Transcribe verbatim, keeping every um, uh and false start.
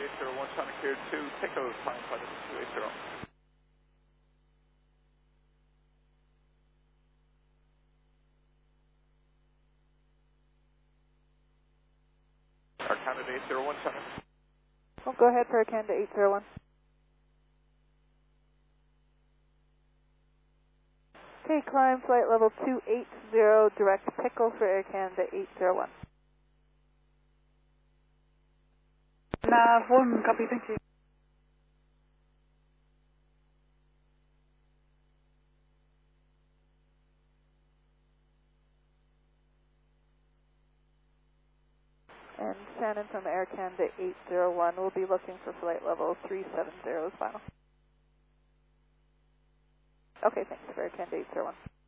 eight zero one, Sonic here to take a climb flight of two eight zero. Our Canada eight zero one, Sonic. Well, go ahead for a Canada eight zero one. Okay, climb flight level two eight zero, direct Pickle for Air Canada eight zero one. Nav one, copy, thank you. And Shannon from Air Canada eight zero one will be looking for flight level three seven zero as final. Okay, thanks for Air Canada eight zero one.